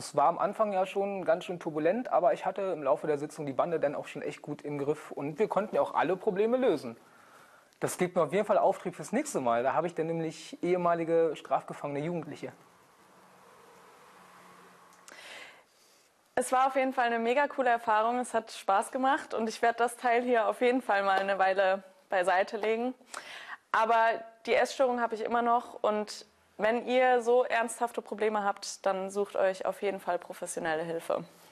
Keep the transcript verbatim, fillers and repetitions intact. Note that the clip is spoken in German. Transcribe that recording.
das war am Anfang ja schon ganz schön turbulent, aber ich hatte im Laufe der Sitzung die Bande dann auch schon echt gut im Griff und wir konnten ja auch alle Probleme lösen. Das gibt mir auf jeden Fall Auftrieb fürs nächste Mal. Da habe ich dann nämlich ehemalige strafgefangene Jugendliche. Es war auf jeden Fall eine mega coole Erfahrung. Es hat Spaß gemacht und ich werde das Teil hier auf jeden Fall mal eine Weile beiseite legen. Aber die Essstörung habe ich immer noch und wenn ihr so ernsthafte Probleme habt, dann sucht euch auf jeden Fall professionelle Hilfe.